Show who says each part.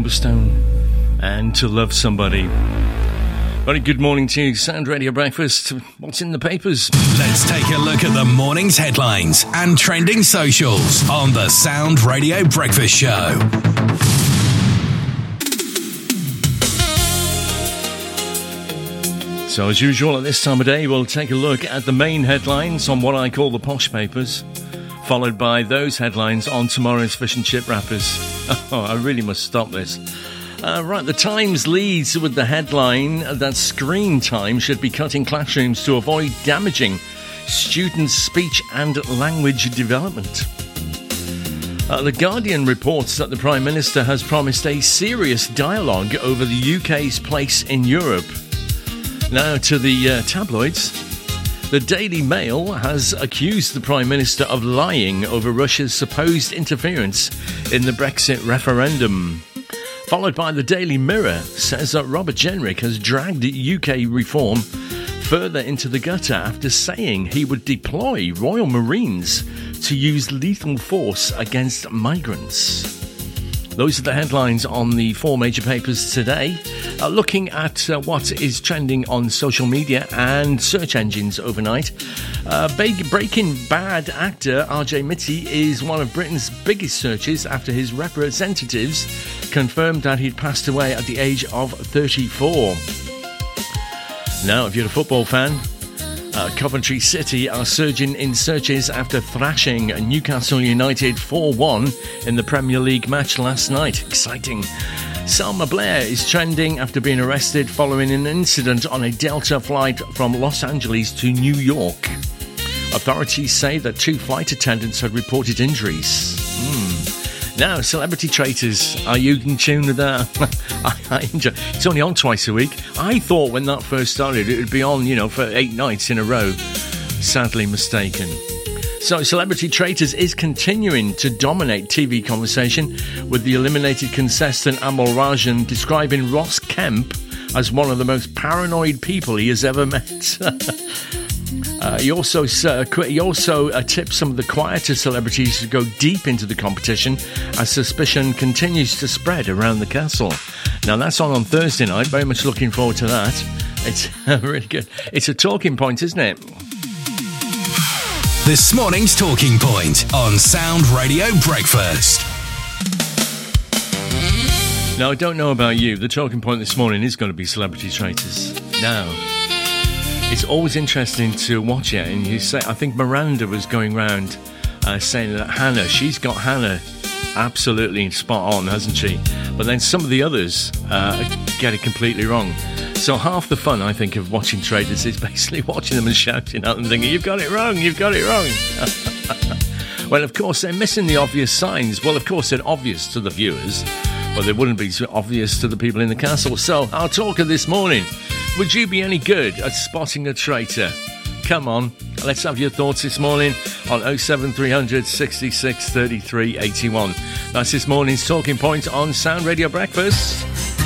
Speaker 1: Humberstone and To Love Somebody. Very good morning to you, Sound Radio Breakfast. What's in the papers?
Speaker 2: Let's take a look at the morning's headlines and trending socials on the Sound Radio Breakfast Show.
Speaker 1: So as usual at this time of day, we'll take a look at the main headlines on what I call the posh papers, followed by those headlines on tomorrow's fish and chip wrappers. Oh, I really must stop this. Right, the Times leads with the headline that screen time should be cut in classrooms to avoid damaging students' speech and language development. The Guardian reports that the Prime Minister has promised a serious dialogue over the UK's place in Europe. Now to the tabloids. The Daily Mail has accused the Prime Minister of lying over Russia's supposed interference in the Brexit referendum. Followed by the Daily Mirror says that Robert Jenrick has dragged UK reform further into the gutter after saying he would deploy Royal Marines to use lethal force against migrants. Those are the headlines on the four major papers today. Looking at what is trending on social media and search engines overnight. Breaking Bad actor RJ Mitte is one of Britain's biggest searches after his representatives confirmed that he'd passed away at the age of 34. Now, if you're a football fan, Coventry City are surging in searches after thrashing Newcastle United 4-1 in the Premier League match last night. Exciting. Selma Blair is trending after being arrested following an incident on a Delta flight from Los Angeles to New York. Authorities say that 2 flight attendants had reported injuries. Now, Celebrity Traitors. Are you in tune with that? I enjoy. It's only on twice a week. I thought when that first started it would be on, for 8 nights in a row. Sadly mistaken. So, Celebrity Traitors is continuing to dominate TV conversation, with the eliminated contestant Amol Rajan describing Ross Kemp as one of the most paranoid people he has ever met. He also tipped some of the quieter celebrities to go deep into the competition as suspicion continues to spread around the castle. Now, that's on Thursday night. Very much looking forward to that. It's really good. It's a talking point, isn't it?
Speaker 2: This morning's talking point on Sound Radio Breakfast.
Speaker 1: Now, I don't know about you. The talking point this morning is going to be Celebrity Traitors. Now, it's always interesting to watch it, and you say, I think Miranda was going round saying that Hannah, she's got Hannah absolutely spot on, hasn't she? But then some of the others get it completely wrong. So half the fun, I think, of watching Traitors is basically watching them and shouting at them, thinking, you've got it wrong, you've got it wrong. Well, of course, they're missing the obvious signs. Well, of course, they're obvious to the viewers, but they wouldn't be so obvious to the people in the castle. So our talker this morning, would you be any good at spotting a traitor? Come on, let's have your thoughts this morning on 07300 66 33 81. That's this morning's talking point on Sound Radio Breakfast.